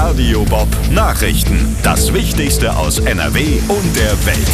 Radio Bob Nachrichten. Das Wichtigste aus NRW und der Welt.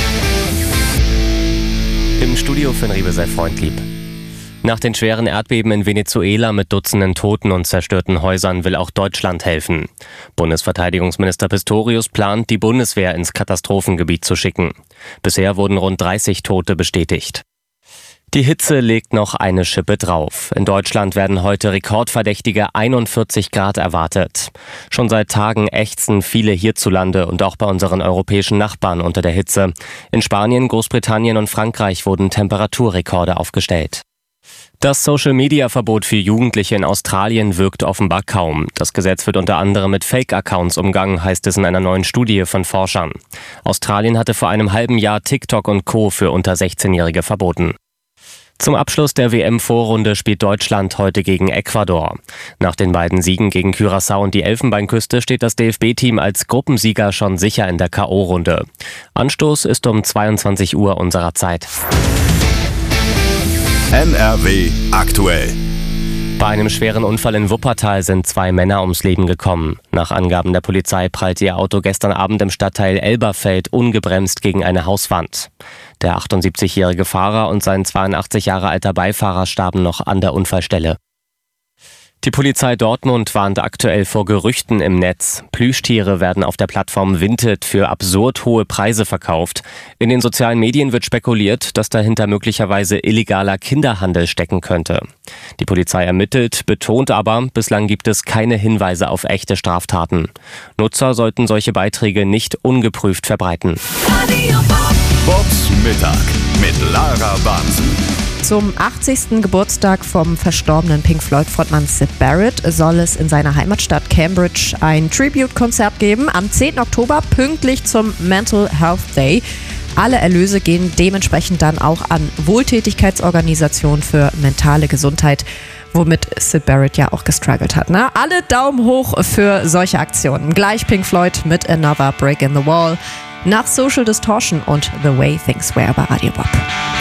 Im Studio Finn Riebe sei freundlieb. Nach den schweren Erdbeben in Venezuela mit Dutzenden Toten und zerstörten Häusern will auch Deutschland helfen. Bundesverteidigungsminister Pistorius plant, die Bundeswehr ins Katastrophengebiet zu schicken. Bisher wurden rund 30 Tote bestätigt. Die Hitze legt noch eine Schippe drauf. In Deutschland werden heute rekordverdächtige 41 Grad erwartet. Schon seit Tagen ächzen viele hierzulande und auch bei unseren europäischen Nachbarn unter der Hitze. In Spanien, Großbritannien und Frankreich wurden Temperaturrekorde aufgestellt. Das Social-Media-Verbot für Jugendliche in Australien wirkt offenbar kaum. Das Gesetz wird unter anderem mit Fake-Accounts umgangen, heißt es in einer neuen Studie von Forschern. Australien hatte vor einem halben Jahr TikTok und Co. für unter 16-Jährige verboten. Zum Abschluss der WM-Vorrunde spielt Deutschland heute gegen Ecuador. Nach den beiden Siegen gegen Curaçao und die Elfenbeinküste steht das DFB-Team als Gruppensieger schon sicher in der K.O.-Runde. Anstoß ist um 22 Uhr unserer Zeit. NRW aktuell. Bei einem schweren Unfall in Wuppertal sind 2 Männer ums Leben gekommen. Nach Angaben der Polizei prallte ihr Auto gestern Abend im Stadtteil Elberfeld ungebremst gegen eine Hauswand. Der 78-jährige Fahrer und sein 82 Jahre alter Beifahrer starben noch an der Unfallstelle. Die Polizei Dortmund warnt aktuell vor Gerüchten im Netz. Plüschtiere werden auf der Plattform Vinted für absurd hohe Preise verkauft. In den sozialen Medien wird spekuliert, dass dahinter möglicherweise illegaler Kinderhandel stecken könnte. Die Polizei ermittelt, betont aber, bislang gibt es keine Hinweise auf echte Straftaten. Nutzer sollten solche Beiträge nicht ungeprüft verbreiten. Bobs Mittag mit Lara Bansen. Zum 80. Geburtstag vom verstorbenen Pink Floyd-Frontmann Syd Barrett soll es in seiner Heimatstadt Cambridge ein Tribute-Konzert geben. Am 10. Oktober, pünktlich zum Mental Health Day. Alle Erlöse gehen dementsprechend dann auch an Wohltätigkeitsorganisationen für mentale Gesundheit, womit Syd Barrett ja auch gestruggelt hat. Ne? Alle Daumen hoch für solche Aktionen. Gleich Pink Floyd mit Another Break in the Wall. Nach Social Distortion und The Way Things Were bei Radio Bob.